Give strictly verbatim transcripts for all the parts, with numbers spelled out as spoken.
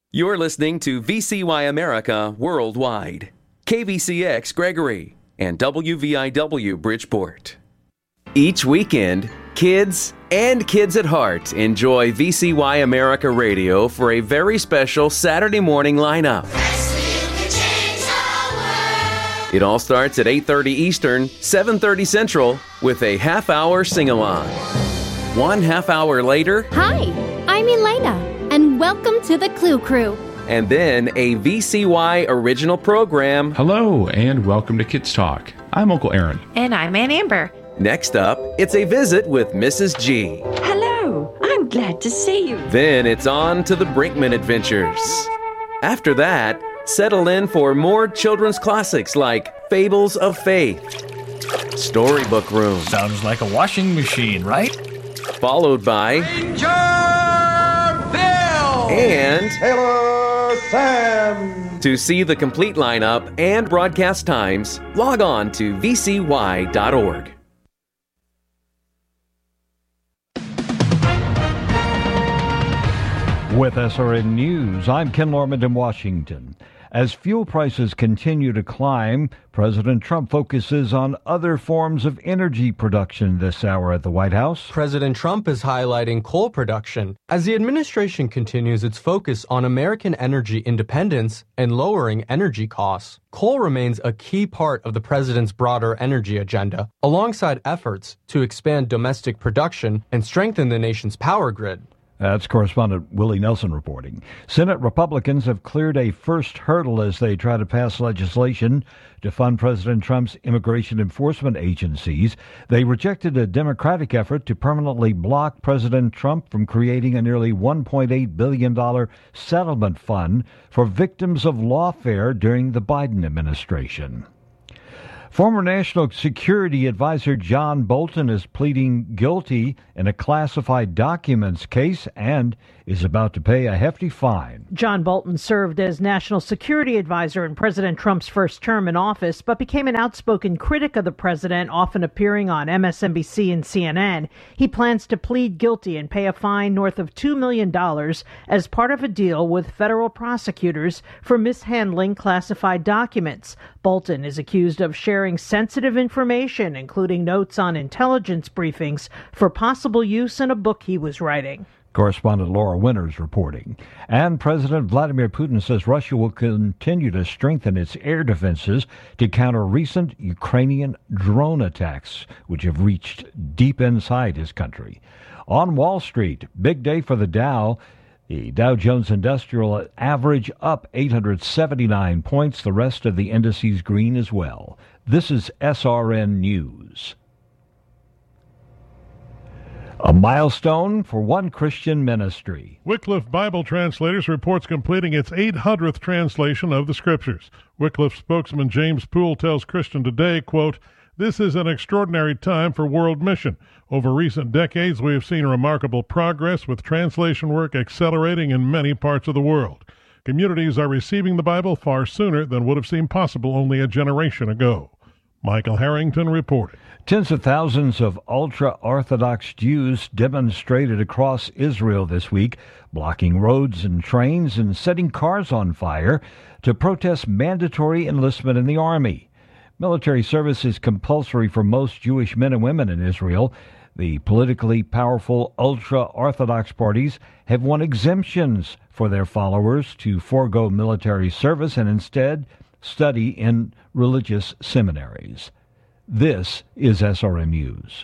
You're listening to V C Y America Worldwide, K V C X Gregory, and W V I W Bridgeport. Each weekend, kids and kids at heart enjoy V C Y America Radio for a very special Saturday morning lineup. It all starts at eight thirty Eastern, seven thirty Central, with a half-hour sing-along. One half hour later... Hi, I'm Elena. And welcome to the Clue Crew. And then a V C Y original program. Hello, and welcome to Kids Talk. I'm Uncle Aaron. And I'm Aunt Amber. Next up, it's a visit with Missus G. Hello, I'm glad to see you. Then it's on to the Brinkman Adventures. After that, settle in for more children's classics like Fables of Faith, Storybook Room. Sounds like a washing machine, right? Followed by... Ranger! And Taylor Sam. To see the complete lineup and broadcast times, log on to V C Y dot org. With S R N News, I'm Ken Lorman in Washington. As fuel prices continue to climb, President Trump focuses on other forms of energy production this hour at the White House. President Trump is highlighting coal production as the administration continues its focus on American energy independence and lowering energy costs. Coal remains a key part of the president's broader energy agenda, alongside efforts to expand domestic production and strengthen the nation's power grid. That's correspondent Willie Nelson reporting. Senate Republicans have cleared a first hurdle as they try to pass legislation to fund President Trump's immigration enforcement agencies. They rejected a Democratic effort to permanently block President Trump from creating a nearly one point eight billion dollars settlement fund for victims of lawfare during the Biden administration. Former National Security Advisor John Bolton is pleading guilty in a classified documents case and is about to pay a hefty fine. John Bolton served as National Security Advisor in President Trump's first term in office, but became an outspoken critic of the president, often appearing on M S N B C and C N N. He plans to plead guilty and pay a fine north of two million dollars as part of a deal with federal prosecutors for mishandling classified documents. Bolton is accused of sharing sensitive information, including notes on intelligence briefings, for possible use in a book he was writing. Correspondent Laura Winters reporting. And President Vladimir Putin says Russia will continue to strengthen its air defenses to counter recent Ukrainian drone attacks, which have reached deep inside his country. On Wall Street, big day for the Dow. The Dow Jones Industrial average up eight hundred seventy-nine points. The rest of the indices green as well. This is S R N News. A milestone for one Christian ministry. Wycliffe Bible Translators reports completing its eight hundredth translation of the Scriptures. Wycliffe spokesman James Poole tells Christian Today, quote, "This is an extraordinary time for world mission. Over recent decades, we have seen remarkable progress with translation work accelerating in many parts of the world. Communities are receiving the Bible far sooner than would have seemed possible only a generation ago." Michael Harrington reported. Tens of thousands of ultra-Orthodox Jews demonstrated across Israel this week, blocking roads and trains and setting cars on fire to protest mandatory enlistment in the army. Military service is compulsory for most Jewish men and women in Israel. The politically powerful ultra-Orthodox parties have won exemptions for their followers to forego military service and instead study in religious seminaries. This is S R M News.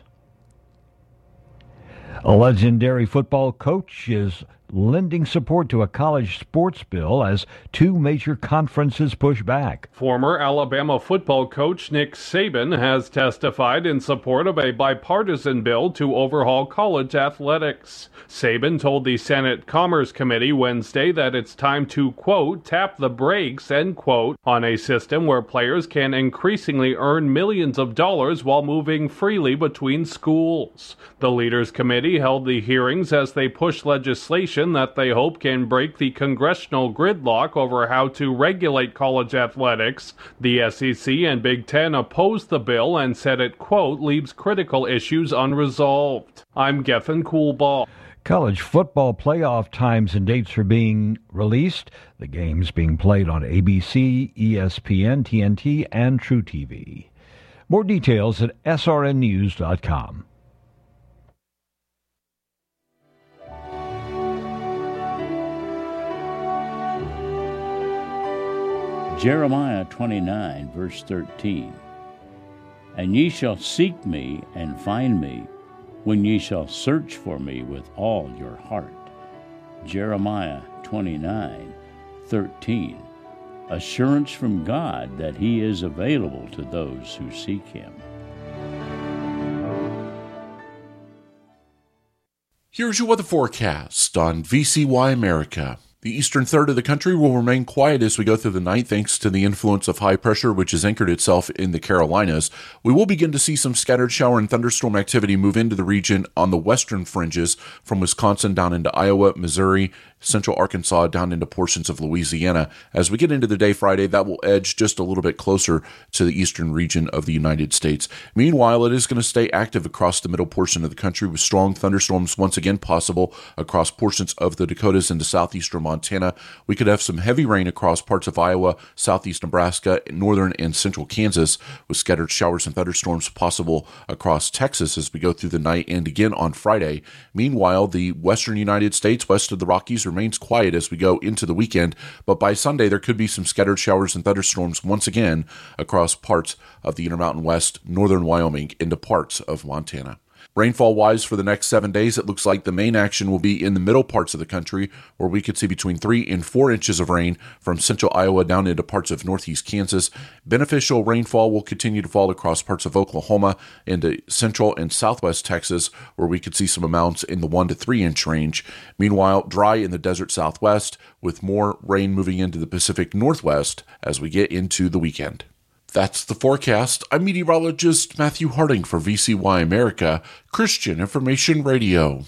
A legendary football coach is lending support to a college sports bill as two major conferences push back. Former Alabama football coach Nick Saban has testified in support of a bipartisan bill to overhaul college athletics. Saban told the Senate Commerce Committee Wednesday that it's time to, quote, tap the brakes, end quote, on a system where players can increasingly earn millions of dollars while moving freely between schools. The Leaders Committee held the hearings as they pushed legislation that they hope can break the congressional gridlock over how to regulate college athletics. The S E C and Big Ten opposed the bill and said it, quote, leaves critical issues unresolved. I'm Gethin Coolbaugh. College football playoff times and dates are being released. The games being played on A B C, E S P N, T N T, and True T V. More details at S R N news dot com. Jeremiah twenty-nine, verse thirteen. And ye shall seek me and find me, when ye shall search for me with all your heart. Jeremiah twenty-nine, thirteen. Assurance from God that He is available to those who seek Him. Here's your weather forecast on V C Y America. The eastern third of the country will remain quiet as we go through the night thanks to the influence of high pressure, which has anchored itself in the Carolinas. We will begin to see some scattered shower and thunderstorm activity move into the region on the western fringes from Wisconsin down into Iowa, Missouri, central Arkansas, down into portions of Louisiana. As we get into the day Friday, that will edge just a little bit closer to the eastern region of the United States. Meanwhile, it is going to stay active across the middle portion of the country with strong thunderstorms once again possible across portions of the Dakotas into southeastern Montana. We could have some heavy rain across parts of Iowa, southeast Nebraska, northern and central Kansas, with scattered showers and thunderstorms possible across Texas as we go through the night and again on Friday. Meanwhile, the western United States, west of the Rockies, remains quiet as we go into the weekend, but by Sunday there could be some scattered showers and thunderstorms once again across parts of the Intermountain West, northern Wyoming, into parts of Montana. Rainfall-wise for the next seven days, it looks like the main action will be in the middle parts of the country, where we could see between three and four inches of rain from central Iowa down into parts of northeast Kansas. Beneficial rainfall will continue to fall across parts of Oklahoma into central and southwest Texas, where we could see some amounts in the one to three inch range. Meanwhile, dry in the desert southwest, with more rain moving into the Pacific Northwest as we get into the weekend. That's the forecast. I'm meteorologist Matthew Harding for V C Y America, Christian Information Radio.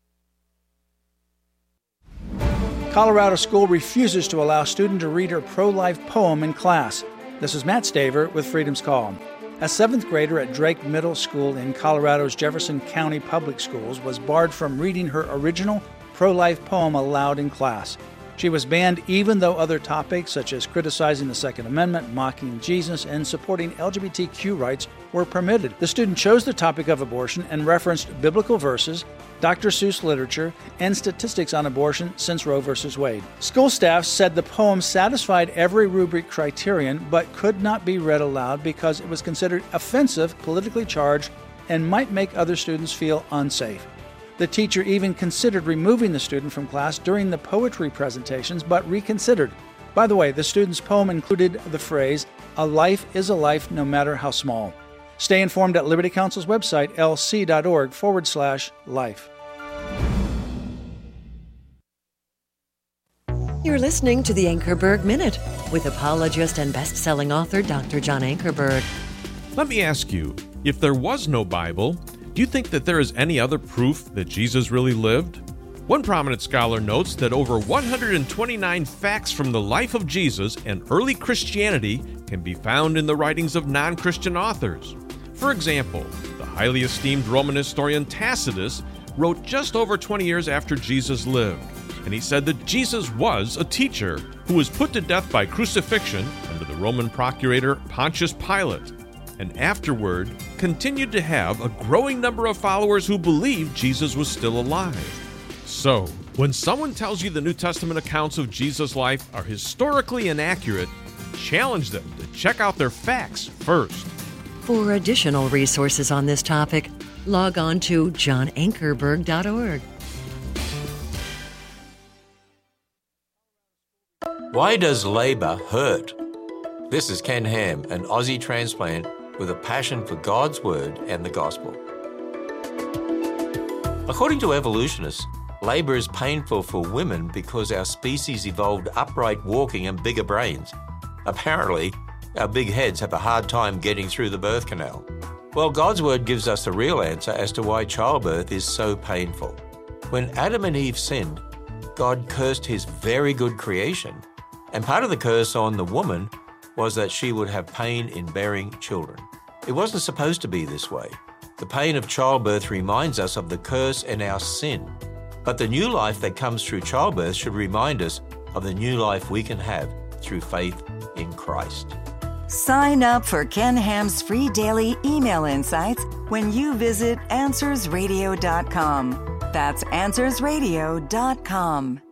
Colorado school refuses to allow student to read her pro-life poem in class. This is Matt Staver with Freedom's Call. A seventh grader at Drake Middle School in Colorado's Jefferson County Public Schools was barred from reading her original pro-life poem aloud in class. She was banned even though other topics such as criticizing the Second Amendment, mocking Jesus, and supporting L G B T Q rights were permitted. The student chose the topic of abortion and referenced biblical verses, Doctor Seuss literature, and statistics on abortion since Roe v. Wade. School staff said the poem satisfied every rubric criterion but could not be read aloud because it was considered offensive, politically charged, and might make other students feel unsafe. The teacher even considered removing the student from class during the poetry presentations, but reconsidered. By the way, the student's poem included the phrase, "A life is a life no matter how small." Stay informed at Liberty Counsel's website, lc.org forward slash life. You're listening to the Ankerberg Minute with apologist and best-selling author Doctor John Ankerberg. Let me ask you, if there was no Bible, do you think that there is any other proof that Jesus really lived? One prominent scholar notes that over one hundred twenty-nine facts from the life of Jesus and early Christianity can be found in the writings of non-Christian authors. For example, the highly esteemed Roman historian Tacitus wrote just over twenty years after Jesus lived, and he said that Jesus was a teacher who was put to death by crucifixion under the Roman procurator Pontius Pilate, and afterward continued to have a growing number of followers who believed Jesus was still alive. So, when someone tells you the New Testament accounts of Jesus' life are historically inaccurate, challenge them to check out their facts first. For additional resources on this topic, log on to john ankerberg dot org. Why does labor hurt? This is Ken Ham, an Aussie transplant with a passion for God's Word and the Gospel. According to evolutionists, labor is painful for women because our species evolved upright walking and bigger brains. Apparently, our big heads have a hard time getting through the birth canal. Well, God's Word gives us the real answer as to why childbirth is so painful. When Adam and Eve sinned, God cursed his very good creation, and part of the curse on the woman was that she would have pain in bearing children. It wasn't supposed to be this way. The pain of childbirth reminds us of the curse and our sin. But the new life that comes through childbirth should remind us of the new life we can have through faith in Christ. Sign up for Ken Ham's free daily email insights when you visit answers radio dot com. That's answers radio dot com.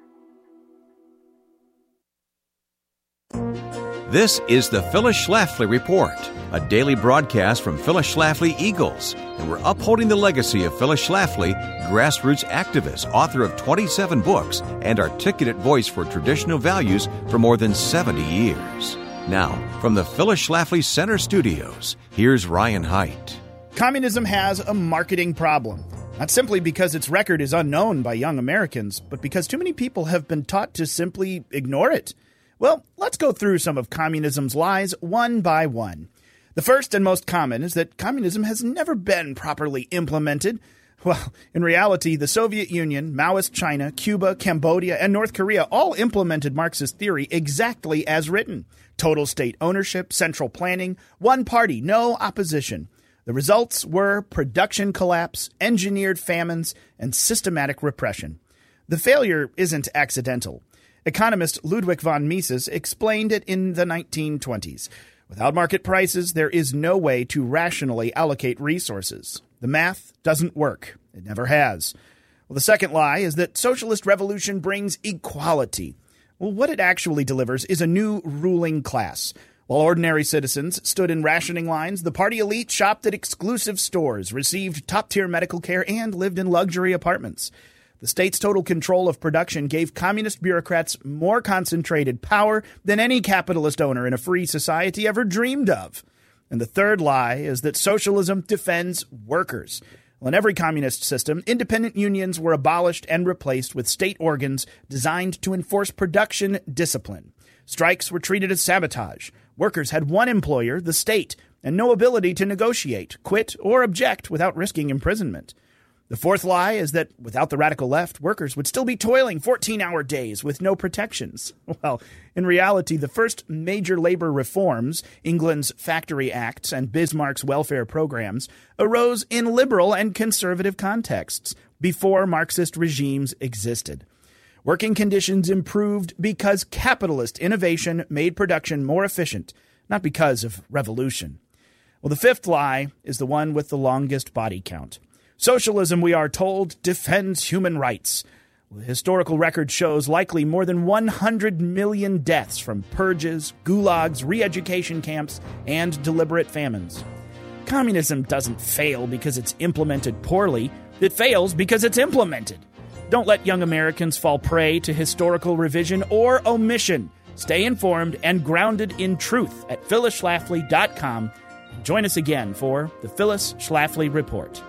This is the Phyllis Schlafly Report, a daily broadcast from Phyllis Schlafly Eagles, and we're upholding the legacy of Phyllis Schlafly, grassroots activist, author of twenty-seven books, and articulate voice for traditional values for more than seventy years. Now, from the Phyllis Schlafly Center Studios, here's Ryan Haidt. Communism has a marketing problem. Not simply because its record is unknown by young Americans, but because too many people have been taught to simply ignore it. Well, let's go through some of communism's lies one by one. The first and most common is that communism has never been properly implemented. Well, in reality, the Soviet Union, Maoist China, Cuba, Cambodia, and North Korea all implemented Marxist theory exactly as written. Total state ownership, central planning, one party, no opposition. The results were production collapse, engineered famines, and systematic repression. The failure isn't accidental. Economist Ludwig von Mises explained it in the nineteen twenties. Without market prices, there is no way to rationally allocate resources. The math doesn't work. It never has. Well, the second lie is that socialist revolution brings equality. Well, what it actually delivers is a new ruling class. While ordinary citizens stood in rationing lines, the party elite shopped at exclusive stores, received top-tier medical care, and lived in luxury apartments. The state's total control of production gave communist bureaucrats more concentrated power than any capitalist owner in a free society ever dreamed of. And the third lie is that socialism defends workers. Well, in every communist system, independent unions were abolished and replaced with state organs designed to enforce production discipline. Strikes were treated as sabotage. Workers had one employer, the state, and no ability to negotiate, quit, or object without risking imprisonment. The fourth lie is that without the radical left, workers would still be toiling fourteen-hour days with no protections. Well, in reality, the first major labor reforms, England's Factory Acts and Bismarck's welfare programs, arose in liberal and conservative contexts before Marxist regimes existed. Working conditions improved because capitalist innovation made production more efficient, not because of revolution. Well, the fifth lie is the one with the longest body count. Socialism, we are told, defends human rights. The historical record shows likely more than one hundred million deaths from purges, gulags, re-education camps, and deliberate famines. Communism doesn't fail because it's implemented poorly. It fails because it's implemented. Don't let young Americans fall prey to historical revision or omission. Stay informed and grounded in truth at phyllis schlafly dot com. Join us again for the Phyllis Schlafly Report.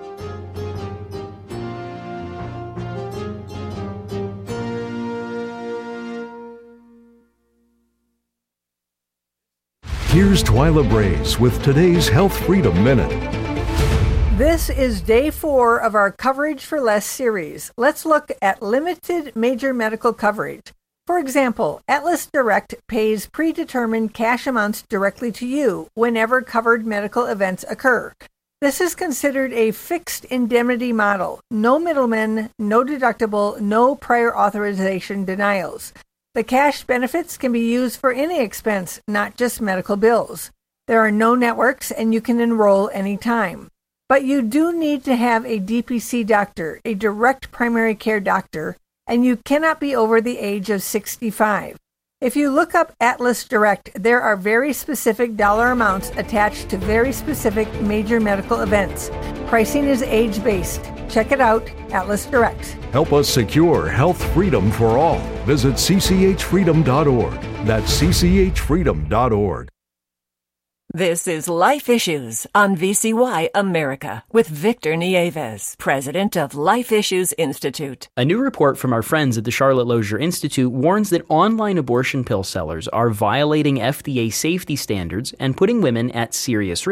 Here's Twyla Brace with today's Health Freedom Minute. This is day four of our Coverage for Less series. Let's look at limited major medical coverage. For example, Atlas Direct pays predetermined cash amounts directly to you whenever covered medical events occur. This is considered a fixed indemnity model. No middlemen, no deductible, no prior authorization denials. The cash benefits can be used for any expense, not just medical bills. There are no networks, and you can enroll anytime. But you do need to have a D P C doctor, a direct primary care doctor, and you cannot be over the age of sixty-five. If you look up Atlas Direct, there are very specific dollar amounts attached to very specific major medical events. Pricing is age-based. Check it out, Atlas Direct. Help us secure health freedom for all. Visit c c h freedom dot org. That's c c h freedom dot org. This is Life Issues on V C Y America with Victor Nieves, president of Life Issues Institute. A new report from our friends at the Charlotte Lozier Institute warns that online abortion pill sellers are violating F D A safety standards and putting women at serious risk.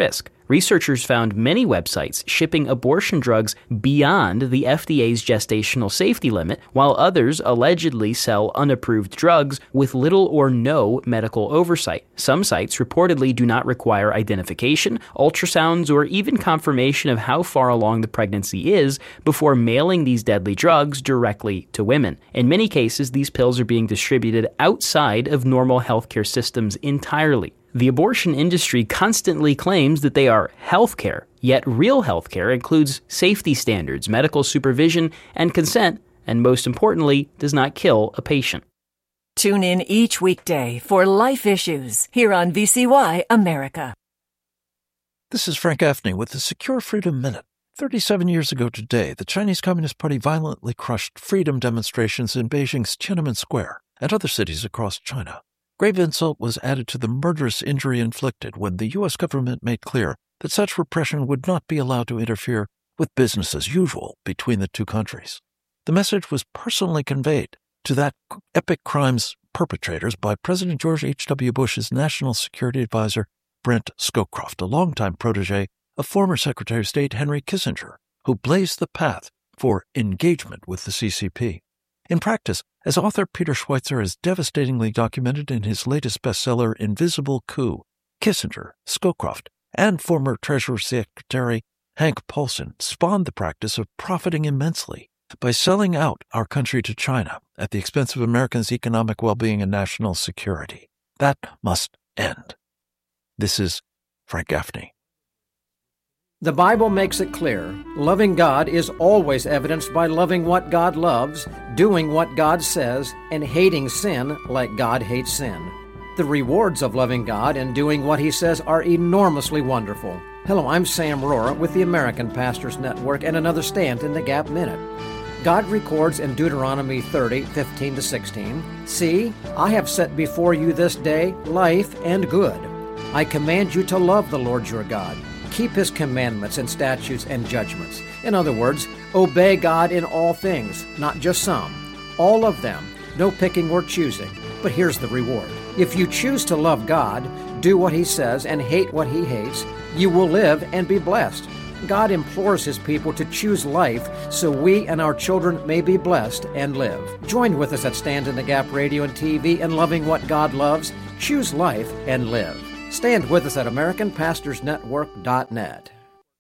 Researchers found many websites shipping abortion drugs beyond the F D A's gestational safety limit, while others allegedly sell unapproved drugs with little or no medical oversight. Some sites reportedly do not require identification, ultrasounds, or even confirmation of how far along the pregnancy is before mailing these deadly drugs directly to women. In many cases, these pills are being distributed outside of normal healthcare systems entirely. The abortion industry constantly claims that they are healthcare, yet real healthcare includes safety standards, medical supervision, and consent, and most importantly, does not kill a patient. Tune in each weekday for Life Issues here on V C Y America. This is Frank Gaffney with the Secure Freedom Minute. thirty-seven years ago today, the Chinese Communist Party violently crushed freedom demonstrations in Beijing's Tiananmen Square and other cities across China. Grave insult was added to the murderous injury inflicted when the U S government made clear that such repression would not be allowed to interfere with business as usual between the two countries. The message was personally conveyed to that epic crime's perpetrators by President George H W. Bush's National Security Advisor, Brent Scowcroft, a longtime protege of former Secretary of State Henry Kissinger, who blazed the path for engagement with the C C P. In practice, as author Peter Schweitzer has devastatingly documented in his latest bestseller, Invisible Coup, Kissinger, Scowcroft, and former Treasury Secretary Hank Paulson spawned the practice of profiting immensely by selling out our country to China at the expense of Americans' economic well-being and national security. That must end. This is Frank Gaffney. The Bible makes it clear, loving God is always evidenced by loving what God loves, doing what God says, and hating sin like God hates sin. The rewards of loving God and doing what He says are enormously wonderful. Hello, I'm Sam Rohrer with the American Pastors Network and another Stand in the Gap Minute. God records in Deuteronomy thirty, fifteen to sixteen, "See, I have set before you this day life and good. I command you to love the Lord your God. Keep His commandments and statutes and judgments." In other words, obey God in all things, not just some. All of them. No picking or choosing. But here's the reward. If you choose to love God, do what He says, and hate what He hates, you will live and be blessed. God implores His people to choose life so we and our children may be blessed and live. Join with us at Stand in the Gap Radio and T V in loving what God loves. Choose life and live. Stand with us at American Pastors Network dot net.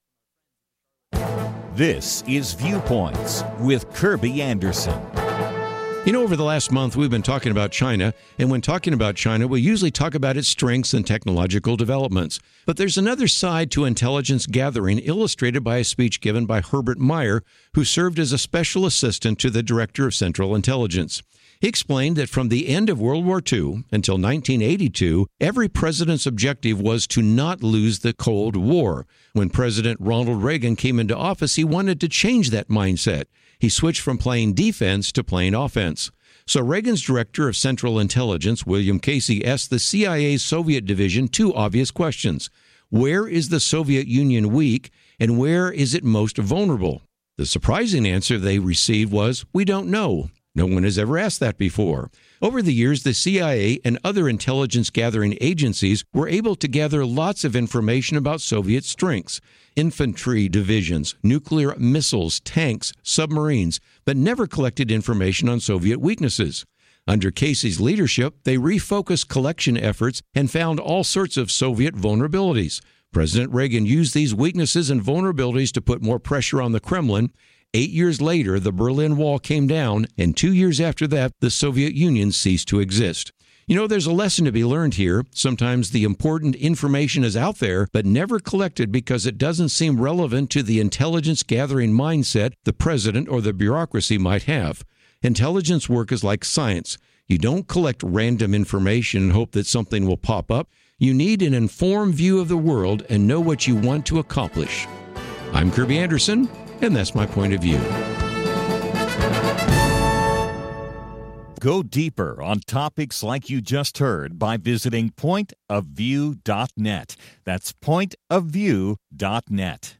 This is Viewpoints with Kirby Anderson. You know, over the last month, we've been talking about China, and when talking about China, we usually talk about its strengths and technological developments. But there's another side to intelligence gathering illustrated by a speech given by Herbert Meyer, who served as a special assistant to the Director of Central Intelligence. He explained that from the end of World War Two until nineteen eighty-two, every president's objective was to not lose the Cold War. When President Ronald Reagan came into office, he wanted to change that mindset. He switched from playing defense to playing offense. So Reagan's Director of Central Intelligence, William Casey, asked the C I A's Soviet division two obvious questions. Where is the Soviet Union weak, and where is it most vulnerable? The surprising answer they received was, we don't know. No one has ever asked that before. Over the years, the C I A and other intelligence-gathering agencies were able to gather lots of information about Soviet strengths, infantry divisions, nuclear missiles, tanks, submarines, but never collected information on Soviet weaknesses. Under Casey's leadership, they refocused collection efforts and found all sorts of Soviet vulnerabilities. President Reagan used these weaknesses and vulnerabilities to put more pressure on the Kremlin. Eight years later, the Berlin Wall came down, and two years after that, the Soviet Union ceased to exist. You know, there's a lesson to be learned here. Sometimes the important information is out there, but never collected because it doesn't seem relevant to the intelligence-gathering mindset the president or the bureaucracy might have. Intelligence work is like science. You don't collect random information and hope that something will pop up. You need an informed view of the world and know what you want to accomplish. I'm Kirby Anderson, and that's my point of view. Go deeper on topics like you just heard by visiting point of view dot net. That's point of view dot net.